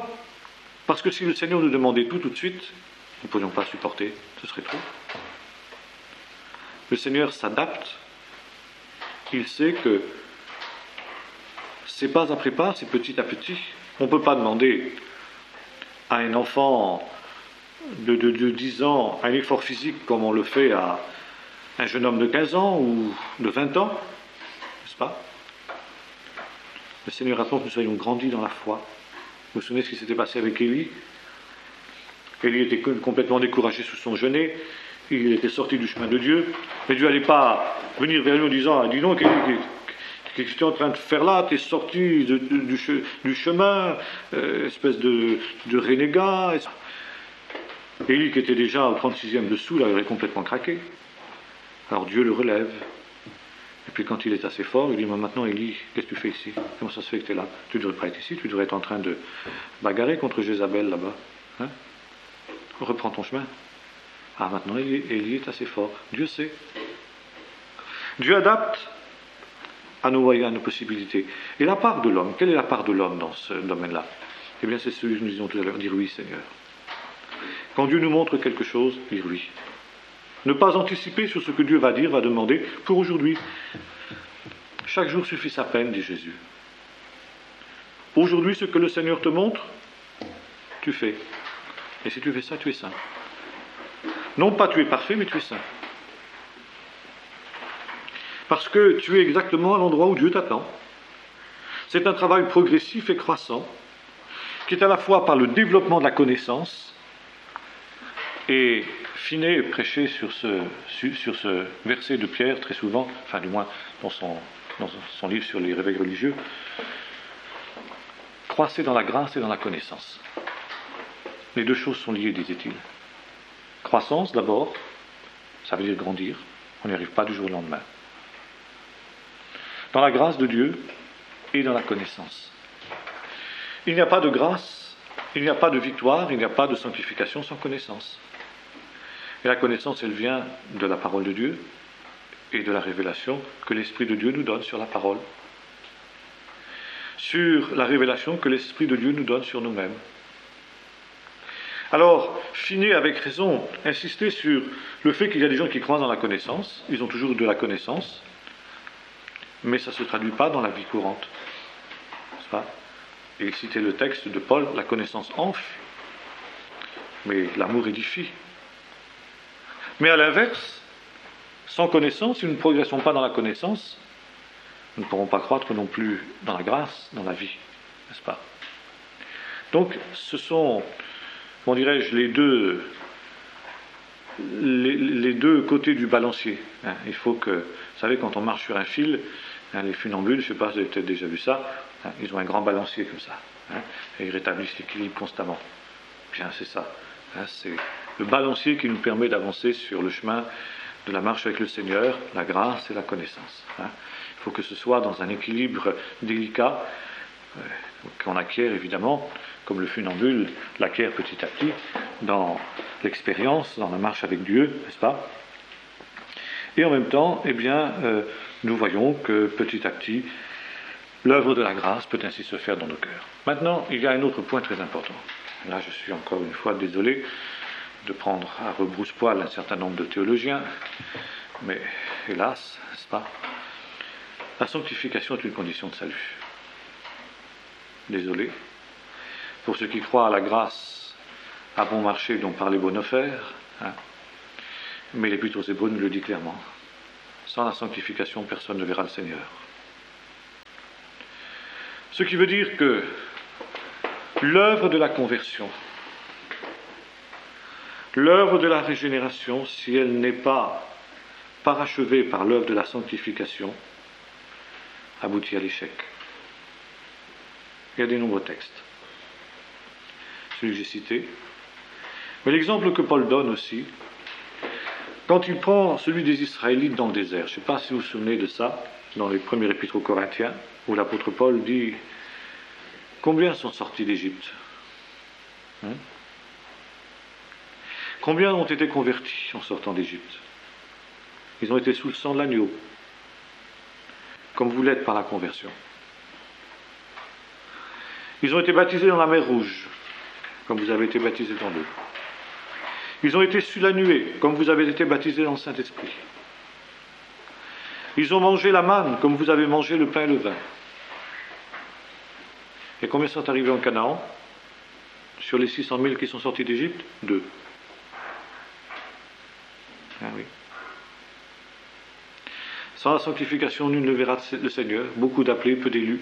Parce que si le Seigneur nous demandait tout tout de suite, nous ne pourrions pas supporter, ce serait trop. Le Seigneur s'adapte, il sait que c'est pas après pas, c'est petit à petit. On ne peut pas demander à un enfant de, de, de dix ans un effort physique comme on le fait à un jeune homme de quinze ans ou de vingt ans, n'est-ce pas ? Le Seigneur attend que nous soyons grandis dans la foi. Vous vous souvenez de ce qui s'était passé avec Élie ? Élie était complètement découragé sous son genêt, il était sorti du chemin de Dieu, mais Dieu n'allait pas venir vers lui en disant « Dis donc, Élie, qu'est-ce que tu es en train de faire là ? Tu es sorti de, de, du, du chemin, euh, espèce de, de renégat. » Élie, qui était déjà au trente-sixième dessous, là, il avait complètement craqué. Alors Dieu le relève. Et puis quand il est assez fort, il dit, mais maintenant Élie, qu'est-ce que tu fais ici ? Comment ça se fait que tu es là ? Tu ne devrais pas être ici, tu devrais être en train de bagarrer contre Jézabel là-bas. Hein ? Reprends ton chemin. Ah, maintenant Élie, Élie est assez fort. Dieu sait. Dieu adapte à nos moyens, à nos possibilités. Et la part de l'homme, quelle est la part de l'homme dans ce domaine-là ? Eh bien, c'est celui que nous disions tout à l'heure, dire oui, Seigneur. Quand Dieu nous montre quelque chose, dire oui. Ne pas anticiper sur ce que Dieu va dire, va demander pour aujourd'hui. Chaque jour suffit sa peine, dit Jésus. Aujourd'hui, ce que le Seigneur te montre, tu fais. Et si tu fais ça, tu es saint. Non pas tu es parfait, mais tu es saint. Parce que tu es exactement à l'endroit où Dieu t'attend. C'est un travail progressif et croissant, qui est à la fois par le développement de la connaissance, et Finet prêchait sur ce, sur ce verset de Pierre très souvent, enfin du moins dans son, dans son livre sur les réveils religieux, croissez dans la grâce et dans la connaissance. Les deux choses sont liées, disait-il. Croissance d'abord, ça veut dire grandir, on n'y arrive pas du jour au lendemain. Dans la grâce de Dieu et dans la connaissance. Il n'y a pas de grâce, il n'y a pas de victoire, il n'y a pas de sanctification sans connaissance. Et la connaissance, elle vient de la parole de Dieu et de la révélation que l'Esprit de Dieu nous donne sur la parole. Sur la révélation que l'Esprit de Dieu nous donne sur nous-mêmes. Alors, Finet, avec raison, insistait sur le fait qu'il y a des gens qui croient dans la connaissance, ils ont toujours de la connaissance, mais ça ne se traduit pas dans la vie courante. N'est-ce pas ? Et il citait le texte de Paul, la connaissance enfle, mais l'amour édifie. Mais à l'inverse, sans connaissance, si nous ne progressons pas dans la connaissance, nous ne pourrons pas croître non plus dans la grâce, dans la vie, n'est-ce pas ? Donc, ce sont, comment dirais-je, les deux, les, les deux côtés du balancier. Hein. Il faut que, vous savez, quand on marche sur un fil, hein, les funambules, je ne sais pas si vous avez peut-être déjà vu ça, hein, ils ont un grand balancier comme ça, hein, et ils rétablissent l'équilibre constamment. Bien, c'est ça. Hein, c'est le balancier qui nous permet d'avancer sur le chemin de la marche avec le Seigneur, la grâce et la connaissance. Hein. Il faut que ce soit dans un équilibre délicat, euh, qu'on acquiert évidemment, comme le funambule l'acquiert petit à petit, dans l'expérience, dans la marche avec Dieu, n'est-ce pas ? Et en même temps, eh bien, euh, nous voyons que petit à petit, l'œuvre de la grâce peut ainsi se faire dans nos cœurs. Maintenant, il y a un autre point très important. Là, je suis encore une fois désolé de prendre à rebrousse-poil un certain nombre de théologiens, mais hélas, n'est-ce pas ? La sanctification est une condition de salut. Désolé. Pour ceux qui croient à la grâce à bon marché dont parlait Bonhoeffer, hein, mais l'Épître aux Hébreux nous le dit clairement. Sans la sanctification, personne ne verra le Seigneur. Ce qui veut dire que l'œuvre de la conversion, l'œuvre de la régénération, si elle n'est pas parachevée par l'œuvre de la sanctification, aboutit à l'échec. Il y a des nombreux textes, celui que j'ai cité. Mais l'exemple que Paul donne aussi, quand il prend celui des Israélites dans le désert, je ne sais pas si vous vous souvenez de ça, dans les premiers épîtres aux Corinthiens, où l'apôtre Paul dit « Combien sont sortis d'Égypte hein? Combien ont été convertis en sortant d'Égypte? Ils ont été sous le sang de l'agneau, comme vous l'êtes par la conversion. Ils ont été baptisés dans la mer Rouge, comme vous avez été baptisés dans l'eau. Ils ont été sous la nuée, comme vous avez été baptisés dans le Saint-Esprit. Ils ont mangé la manne, comme vous avez mangé le pain et le vin. Et combien sont arrivés en Canaan? Sur les six cent mille qui sont sortis d'Égypte, deux. Ah oui. Sans la sanctification, nul ne verra le Seigneur. Beaucoup d'appelés, peu d'élus.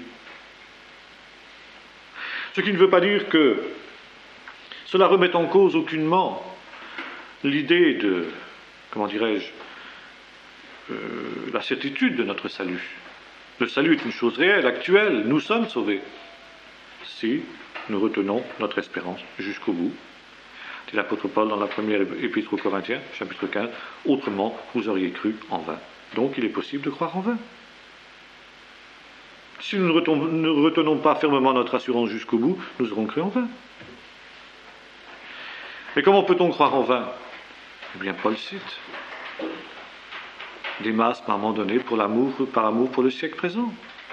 Ce qui ne veut pas dire que cela remet en cause aucunement l'idée de, comment dirais-je, euh, la certitude de notre salut. Le salut est une chose réelle, actuelle. Nous sommes sauvés. Si nous retenons notre espérance jusqu'au bout. Dit l'apôtre Paul dans la première épître aux Corinthiens, chapitre quinze, « Autrement, vous auriez cru en vain. » Donc, il est possible de croire en vain. Si nous ne retenons, ne retenons pas fermement notre assurance jusqu'au bout, nous aurons cru en vain. Mais comment peut-on croire en vain? Eh bien, Paul cite Démas m'a abandonné pour l'amour, par amour pour le siècle présent.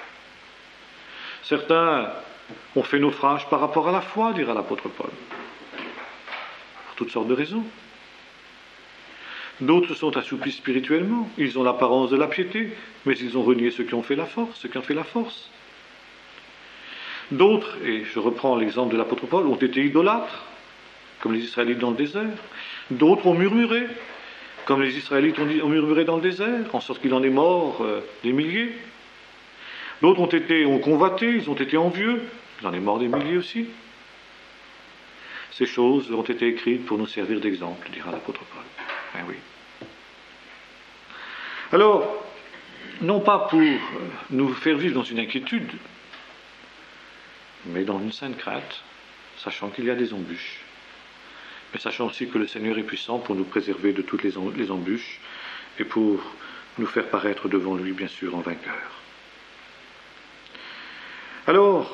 Certains ont fait naufrage par rapport à la foi, dira l'apôtre Paul, pour toutes sortes de raisons. D'autres se sont assoupis spirituellement, ils ont l'apparence de la piété, mais ils ont renié ceux qui ont fait la force, ceux qui ont fait la force. D'autres, et je reprends l'exemple de l'apôtre Paul, ont été idolâtres, comme les Israélites dans le désert. D'autres ont murmuré, comme les Israélites ont, dit, ont murmuré dans le désert, en sorte qu'il en est mort euh, des milliers. D'autres ont été, ont convoité, ils ont été envieux, il en est mort des milliers aussi. Ces choses ont été écrites pour nous servir d'exemple, dira l'apôtre Paul. Ben oui. Alors, non pas pour nous faire vivre dans une inquiétude, mais dans une sainte crainte, sachant qu'il y a des embûches. Mais sachant aussi que le Seigneur est puissant pour nous préserver de toutes les, em- les embûches et pour nous faire paraître devant lui, bien sûr, en vainqueur. Alors,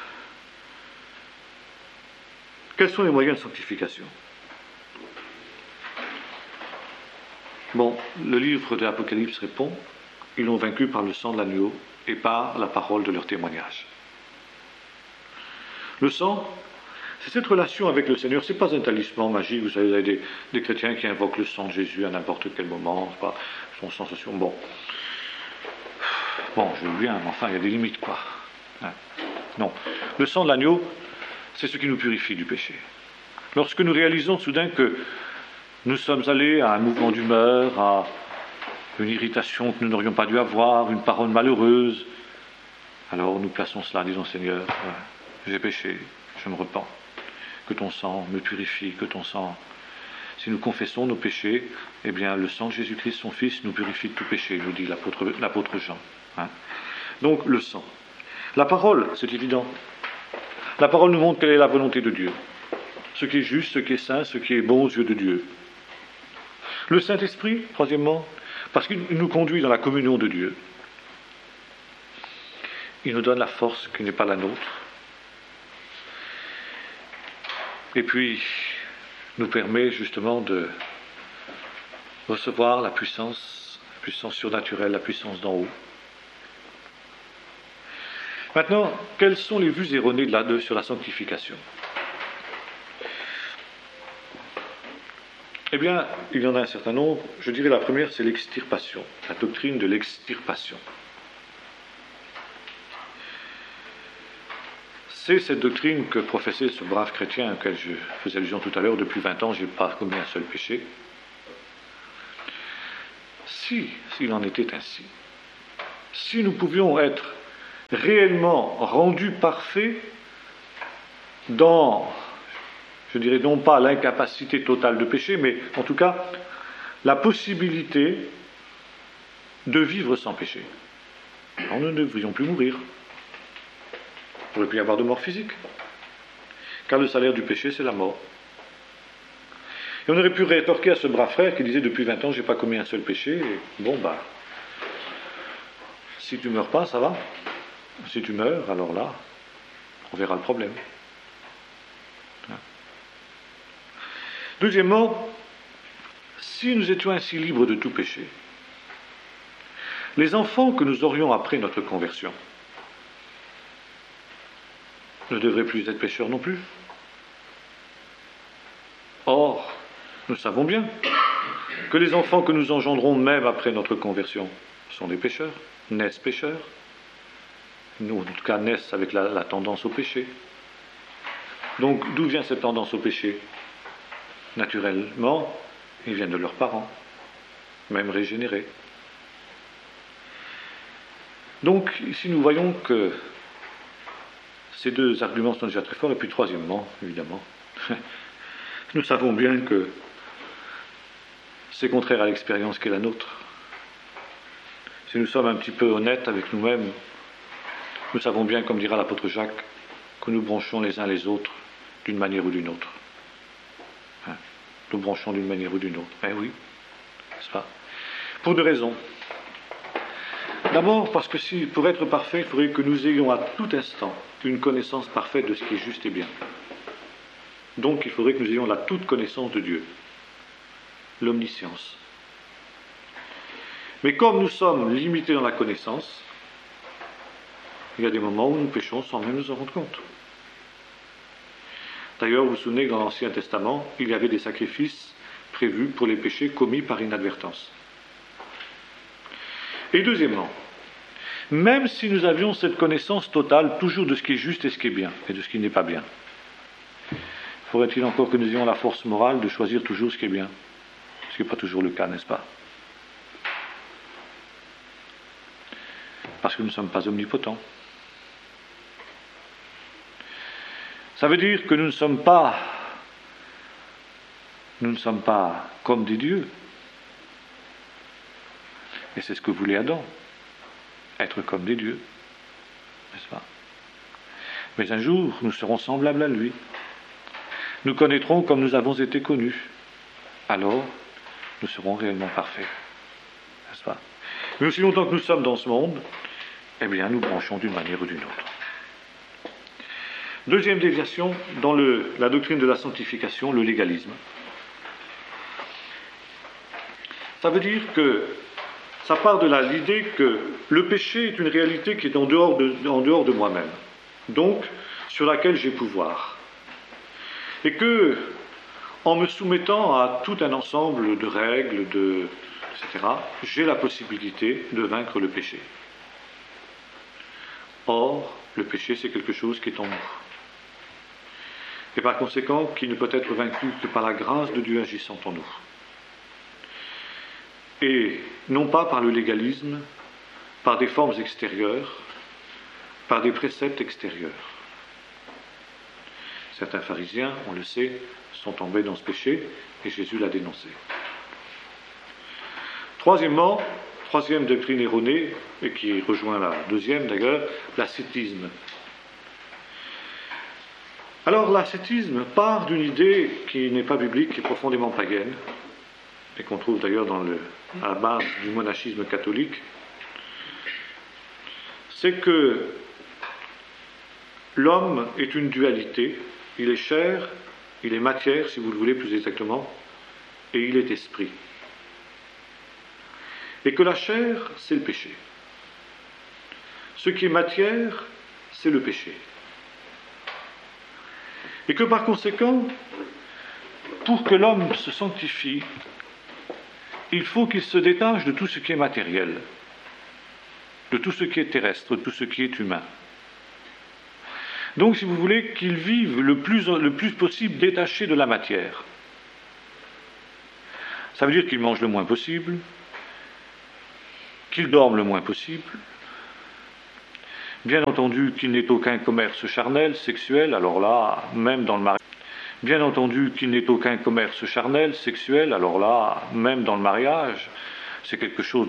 quels sont les moyens de sanctification? Bon, le livre de l'Apocalypse répond, ils l'ont vaincu par le sang de l'agneau et par la parole de leur témoignage. Le sang, c'est cette relation avec le Seigneur, c'est pas un talisman magique, vous savez, vous avez des, des chrétiens qui invoquent le sang de Jésus à n'importe quel moment, c'est pas son sensation, bon. Bon, je veux bien, mais enfin, il y a des limites, quoi. Hein. Non, le sang de l'agneau, c'est ce qui nous purifie du péché. Lorsque nous réalisons soudain que nous sommes allés à un mouvement d'humeur, à une irritation que nous n'aurions pas dû avoir, une parole malheureuse, alors nous plaçons cela, disons Seigneur, euh, j'ai péché, je me repens, que ton sang me purifie, que ton sang... Si nous confessons nos péchés, eh bien le sang de Jésus-Christ, son Fils, nous purifie de tout péché, nous dit l'apôtre, l'apôtre Jean. Hein. Donc le sang. La parole, c'est évident. La parole nous montre quelle est la volonté de Dieu. Ce qui est juste, ce qui est saint, ce qui est bon aux yeux de Dieu. Le Saint-Esprit, troisièmement, parce qu'il nous conduit dans la communion de Dieu. Il nous donne la force qui n'est pas la nôtre. Et puis, nous permet justement de recevoir la puissance, la puissance surnaturelle, la puissance d'en haut. Maintenant, quelles sont les vues erronées de la, de, sur la sanctification? Eh bien, il y en a un certain nombre. Je dirais la première, c'est l'extirpation, la doctrine de l'extirpation. C'est cette doctrine que professait ce brave chrétien auquel je faisais allusion tout à l'heure. Depuis vingt ans, je n'ai pas commis un seul péché. Si, s'il en était ainsi, si nous pouvions être réellement rendu parfait dans, je dirais non pas l'incapacité totale de pécher, mais en tout cas la possibilité de vivre sans péché. Alors nous ne devrions plus mourir. Il ne pourrait plus y avoir de mort physique. Car le salaire du péché, c'est la mort. Et on aurait pu rétorquer à ce brave frère qui disait depuis vingt ans, je n'ai pas commis un seul péché. Et bon, bah, si tu ne meurs pas, ça va. Si tu meurs, alors là, on verra le problème. Deuxièmement, si nous étions ainsi libres de tout péché, les enfants que nous aurions après notre conversion ne devraient plus être pécheurs non plus. Or, nous savons bien que les enfants que nous engendrons même après notre conversion sont des pécheurs, naissent pécheurs, nous en tout cas naissent avec la, la tendance au péché. Donc d'où vient cette tendance au péché? Naturellement, ils viennent de leurs parents, même régénérés. Donc ici nous voyons que ces deux arguments sont déjà très forts, et puis troisièmement, évidemment, nous savons bien que c'est contraire à l'expérience qui est la nôtre. Si nous sommes un petit peu honnêtes avec nous-mêmes, nous savons bien, comme dira l'apôtre Jacques, que nous branchons les uns les autres d'une manière ou d'une autre. Hein, nous branchons d'une manière ou d'une autre. Eh oui, n'est-ce pas? Pour deux raisons. D'abord, parce que si, pour être parfait, il faudrait que nous ayons à tout instant une connaissance parfaite de ce qui est juste et bien. Donc, il faudrait que nous ayons la toute connaissance de Dieu, l'omniscience. Mais comme nous sommes limités dans la connaissance, il y a des moments où nous péchons sans même nous en rendre compte. D'ailleurs, vous vous souvenez que dans l'Ancien Testament, il y avait des sacrifices prévus pour les péchés commis par inadvertance. Et deuxièmement, même si nous avions cette connaissance totale toujours de ce qui est juste et ce qui est bien, et de ce qui n'est pas bien, faudrait-il encore que nous ayons la force morale de choisir toujours ce qui est bien? Ce qui n'est pas toujours le cas, n'est-ce pas? Parce que nous ne sommes pas omnipotents. Ça veut dire que nous ne sommes pas, nous ne sommes pas comme des dieux. Et c'est ce que voulait Adam, être comme des dieux, n'est-ce pas? Mais un jour, nous serons semblables à lui. Nous connaîtrons comme nous avons été connus. Alors, nous serons réellement parfaits, n'est-ce pas? Mais aussi longtemps que nous sommes dans ce monde, eh bien, nous branchons d'une manière ou d'une autre. Deuxième déviation, dans le, la doctrine de la sanctification, le légalisme. Ça veut dire que ça part de là l'idée que le péché est une réalité qui est en dehors de, en dehors de moi-même, donc sur laquelle j'ai pouvoir. Et que, en me soumettant à tout un ensemble de règles, de, et cetera, j'ai la possibilité de vaincre le péché. Or, le péché, c'est quelque chose qui est en nous. Et par conséquent, qui ne peut être vaincu que par la grâce de Dieu agissant en nous. Et non pas par le légalisme, par des formes extérieures, par des préceptes extérieurs. Certains pharisiens, on le sait, sont tombés dans ce péché, et Jésus l'a dénoncé. Troisièmement, troisième doctrine erronée, et qui rejoint la deuxième d'ailleurs, l'ascétisme. Alors l'ascétisme part d'une idée qui n'est pas biblique, qui est profondément païenne, et qu'on trouve d'ailleurs dans le, à la base du monachisme catholique, c'est que l'homme est une dualité, il est chair, il est matière, si vous le voulez plus exactement, et il est esprit. Et que la chair, c'est le péché. Ce qui est matière, c'est le péché. Et que par conséquent, pour que l'homme se sanctifie, il faut qu'il se détache de tout ce qui est matériel, de tout ce qui est terrestre, de tout ce qui est humain. Donc, si vous voulez, qu'il vive le plus, le plus possible détaché de la matière. Ça veut dire qu'il mange le moins possible, qu'il dorme le moins possible, Bien entendu qu'il n'est aucun commerce charnel, sexuel, alors là, même dans le mariage. Bien entendu qu'il n'est aucun commerce charnel, sexuel, alors là, même dans le mariage, c'est quelque chose